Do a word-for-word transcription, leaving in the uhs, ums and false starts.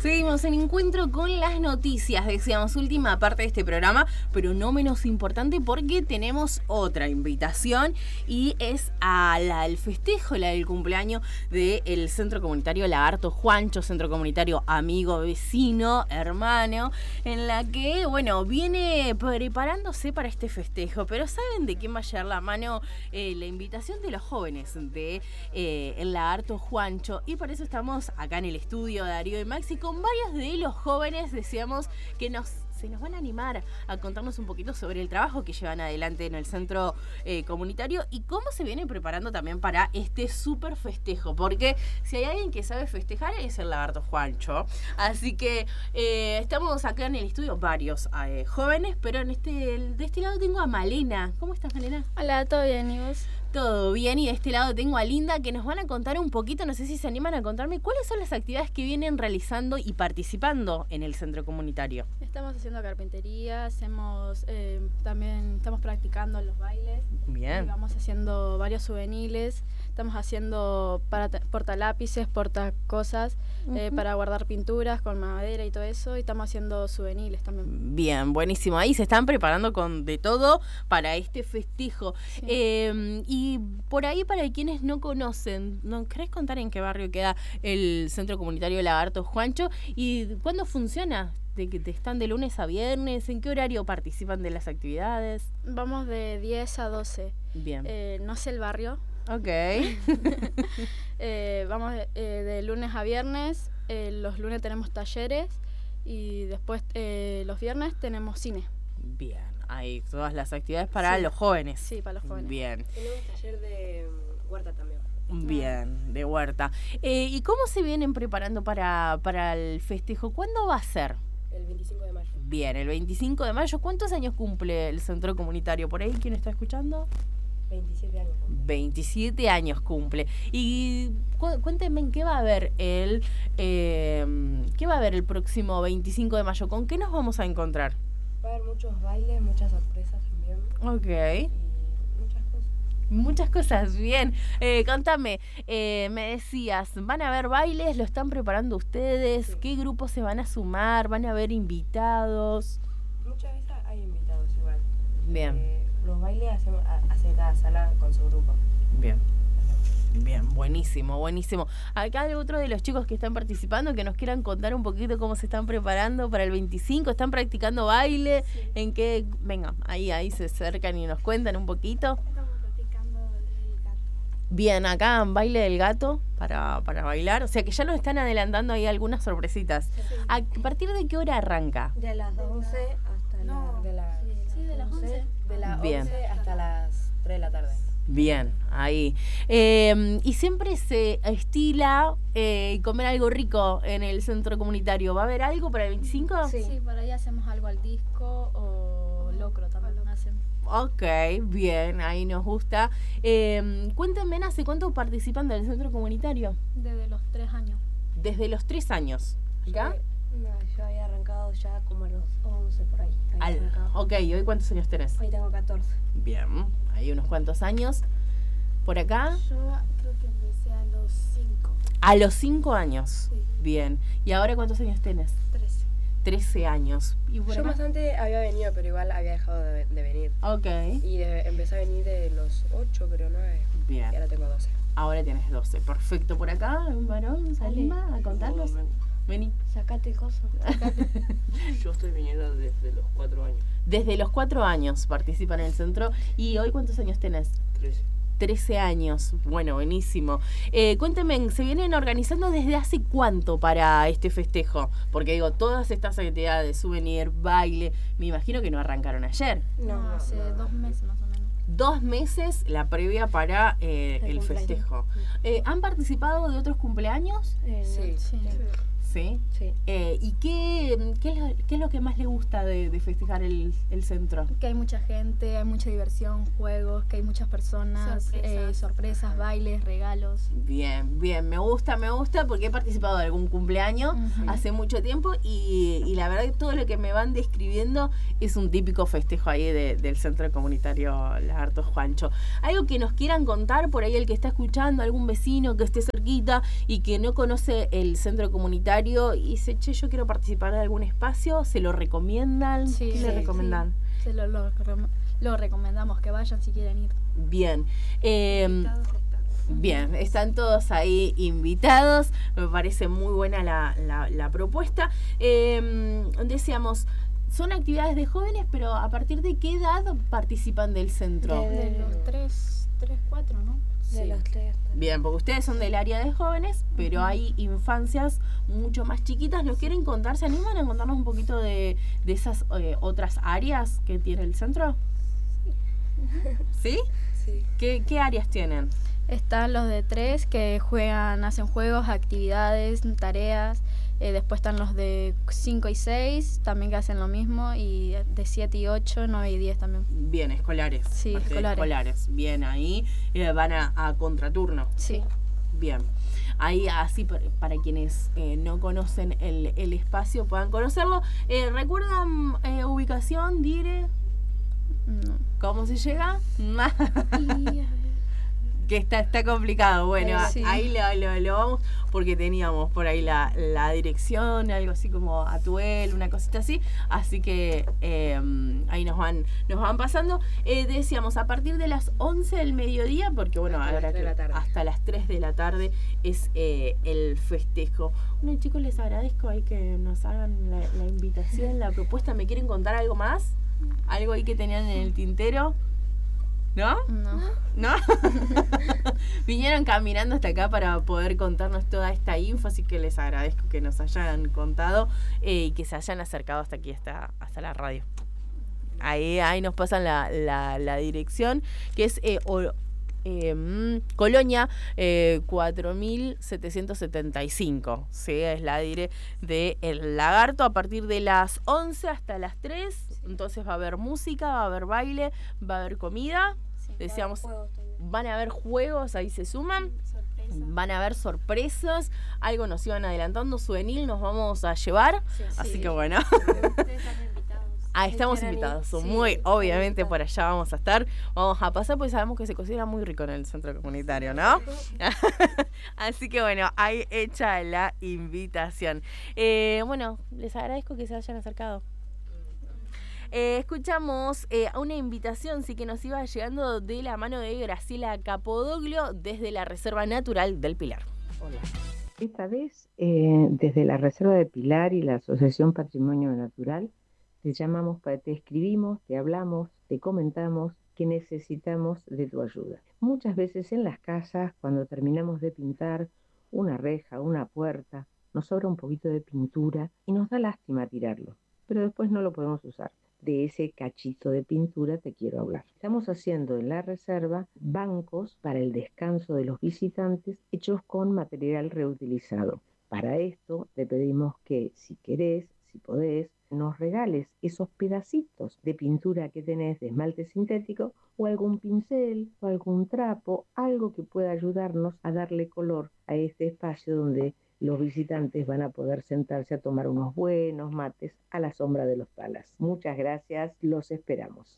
Seguimos en Encuentro con las noticias, decíamos, última parte de este programa, pero no menos importante porque tenemos otra invitación y es a la, al festejo, la del cumpleaños del Centro Comunitario Lagarto Juancho, Centro Comunitario amigo, vecino, hermano, en la que, bueno, viene preparándose para este festejo, pero ¿saben de quién va a llegar la mano? Eh, la invitación de los jóvenes de eh, el Lagarto Juancho, y por eso estamos acá en el estudio de Darío y Maxi con varios de los jóvenes. Decíamos que nos se nos van a animar a contarnos un poquito sobre el trabajo que llevan adelante en el centro eh, comunitario y cómo se vienen preparando también para este súper festejo, porque si hay alguien que sabe festejar es el Lagarto Juancho. Así que eh, estamos acá en el estudio varios eh, jóvenes, pero en este de este lado tengo a Malena. ¿Cómo estás, Malena? Hola, ¿todo bien? ¿Y vos? Todo bien, y de este lado tengo a Linda, que nos van a contar un poquito, no sé si se animan a contarme, cuáles son las actividades que vienen realizando y participando en el centro comunitario. Estamos haciendo carpintería, hacemos eh, también estamos practicando los bailes. Bien. Y vamos haciendo varios juveniles, estamos haciendo para portalápices, portacosas, uh-huh. eh, para guardar pinturas con madera y todo eso, y estamos haciendo juveniles también. Bien, buenísimo. Ahí se están preparando con de todo para este festejo. Sí. Eh, y Y por ahí, para quienes no conocen, ¿no querés contar en qué barrio queda el Centro Comunitario Lagarto Juancho? ¿Y cuándo funciona? ¿De que te están de lunes a viernes? ¿En qué horario participan de las actividades? Vamos de diez a doce. Bien. Eh, no sé el barrio. Ok. eh, vamos de, eh, de lunes a viernes. Eh, los lunes tenemos talleres y después eh, los viernes tenemos cine. Bien. Hay todas las actividades para sí. los jóvenes. Sí, para los jóvenes. Bien. Tenemos taller de huerta también. Bien, de huerta. Eh, ¿Y cómo se vienen preparando para, para el festejo? ¿Cuándo va a ser? El veinticinco de mayo. Bien, el veinticinco de mayo. ¿Cuántos años cumple el centro comunitario? ¿Por ahí quién está escuchando? veintisiete años cumple. veintisiete años cumple. Y cu- cuéntenme en qué va a haber el eh, qué va a haber el próximo veinticinco de mayo. ¿Con qué nos vamos a encontrar? Va a haber muchos bailes, muchas sorpresas también. Ok. Y muchas cosas. Muchas cosas, bien. Eh, contame, eh, me decías, ¿van a haber bailes? ¿Lo están preparando ustedes? Sí. ¿Qué grupos se van a sumar? ¿Van a haber invitados? Muchas veces hay invitados igual. Bien. Eh, los bailes hacemos, hace cada sala con su grupo. Bien. Bien, buenísimo, buenísimo. Acá hay otro de los chicos que están participando que nos quieran contar un poquito cómo se están preparando para el veinticinco. ¿Están practicando baile? Sí. ¿En qué? Venga, ahí, ahí se acercan y nos cuentan un poquito. Estamos practicando el gato. Bien, acá baile del gato para, para bailar. O sea que ya nos están adelantando ahí algunas sorpresitas. Sí. ¿A partir de qué hora arranca? De las once hasta no, la, de la, sí, sí, de las once. De las Bien. once hasta las tres de la tarde. Bien, ahí. Eh, y siempre se estila eh, comer algo rico en el centro comunitario. ¿Va a haber algo para el veinticinco? Sí, sí, por ahí hacemos algo al disco o locro también hacen. Ok, bien, ahí nos gusta. Eh, cuéntenme, ¿hace cuánto participan del centro comunitario? Desde los tres años. Desde los tres años. ¿Acá? Yo, no, yo había arrancado ya como a los once por ahí. Al, ok, ¿y hoy cuántos años tenés? Hoy tengo catorce. Bien, hay unos cuantos años. ¿Por acá? Yo creo que empecé a los cinco. A los cinco años. Sí. Bien. ¿Y ahora cuántos años tenés? trece. trece años. ¿Y por Yo acá? más antes había venido, pero igual había dejado de, de venir. Ok. Y de, empecé a venir de los ocho, pero nueve. Bien. Y ahora tengo doce. Ahora tienes doce. Perfecto. ¿Por acá, un varón? ¿Se anima a contarnos? Vení. Sacate el coso. Yo estoy viniendo desde los cuatro años. Desde los cuatro años participan en el centro. ¿Y hoy cuántos años tenés? Trece. trece años. Bueno, buenísimo. Eh, cuéntenme, ¿se vienen organizando desde hace cuánto para este festejo? Porque digo, todas estas actividades, souvenir, baile, me imagino que no arrancaron ayer. No, No, hace no, no. dos meses más o menos. Dos meses la previa para eh, el, El cumpleaños. festejo. Eh, ¿Han participado de otros cumpleaños? Eh, Sí. Sí. Sí. Sí. Eh, ¿Y qué, qué, es lo, qué es lo que más le gusta de, de festejar el, el centro? Que hay mucha gente, hay mucha diversión, juegos, que hay muchas personas, Sorpresas. eh, sorpresas, bailes, regalos. Bien, bien, me gusta, me gusta porque he participado de algún cumpleaños Ujú. hace mucho tiempo y, y la verdad que todo lo que me van describiendo es un típico festejo ahí de, del centro comunitario Lagarto Juancho. Algo que nos quieran contar por ahí el que está escuchando, algún vecino que esté cerquita y que no conoce el centro comunitario usuario y dice, che, yo quiero participar de algún espacio, ¿se lo recomiendan? Sí, ¿Qué sí, le recomiendan? Sí, se lo, lo, lo recomendamos que vayan si quieren ir. Bien. Eh, Invitados están. Bien, están todos ahí invitados. Me parece muy buena la, la, la propuesta. Eh, decíamos, son actividades de jóvenes, pero ¿a partir de qué edad participan del centro? De- De los tres, tres, cuatro, ¿no? De Sí. los tres. Bien, porque ustedes son del área de jóvenes, pero Ujú. hay infancias mucho más chiquitas. ¿Nos quieren contar? ¿Se animan a contarnos un poquito de, de esas eh, otras áreas que tiene el centro? ¿Sí? Sí. ¿Qué, qué áreas tienen? Están los de tres que juegan, hacen juegos, actividades, tareas. Eh, después están los de cinco y seis, también que hacen lo mismo. Y de siete y ocho, nueve y diez también. Bien, escolares. Sí, Parte de escolares. escolares. Bien, ahí eh, van a, a contraturno. Sí. Bien. Ahí así para, para quienes eh, no conocen el, el espacio puedan conocerlo. Eh, ¿Recuerdan eh, ubicación, Dire? No. ¿Cómo se llega? Y, a ver, Que está, está complicado. Bueno, Sí. ahí lo, lo, lo vamos, porque teníamos por ahí la, la dirección, algo así como Atuel, una cosita así. Así que eh, ahí nos van, nos van pasando. Eh, decíamos, a partir de las once del mediodía, porque bueno, Hasta las ahora tres de que la tarde. hasta las tres de la tarde es eh, el festejo. Bueno, chicos, les agradezco ahí que nos hagan la, la invitación, la propuesta. ¿Me quieren contar algo más? ¿Algo ahí que tenían en el tintero? ¿No? no. ¿No? Vinieron caminando hasta acá para poder contarnos toda esta info, así que les agradezco que nos hayan contado eh, y que se hayan acercado hasta aquí, hasta, hasta la radio. Ahí, ahí nos pasan la, la, la dirección, que es eh, o- eh, mm, Colonia eh, cuatro mil setecientos setenta y cinco. Sí, es la dire de El Lagarto a partir de las once hasta las tres. Entonces va a haber música, va a haber baile, va a haber comida. Decíamos, Juegos también. van a haber juegos, ahí se suman. Sorpresa. Van a haber sorpresas, algo nos iban adelantando, souvenir nos vamos a llevar, Sí, así sí. que bueno, Ustedes están invitados. ah, estamos quieran ir, invitados, sí, muy están obviamente invitados. por allá vamos a estar, vamos a pasar porque sabemos que se cocina muy rico en el centro comunitario, ¿no? Así que bueno, ahí hecha la invitación. Eh, bueno, les agradezco que se hayan acercado. Eh, escuchamos eh, una invitación, sí que nos iba llegando de la mano de Graciela Capodoglio desde la Reserva Natural del Pilar. Hola. Esta vez, eh, desde la Reserva de Pilar y la Asociación Patrimonio Natural, te llamamos, para, te escribimos, te hablamos, te comentamos que necesitamos de tu ayuda. Muchas veces en las casas, cuando terminamos de pintar una reja, una puerta, nos sobra un poquito de pintura y nos da lástima tirarlo, pero después no lo podemos usar. De ese cachito de pintura te quiero hablar. Estamos haciendo en la reserva bancos para el descanso de los visitantes hechos con material reutilizado. Para esto te pedimos que, si querés, si podés, nos regales esos pedacitos de pintura que tenés de esmalte sintético o algún pincel o algún trapo, algo que pueda ayudarnos a darle color a este espacio donde los visitantes van a poder sentarse a tomar unos buenos mates a la sombra de los talas. Muchas gracias, los esperamos.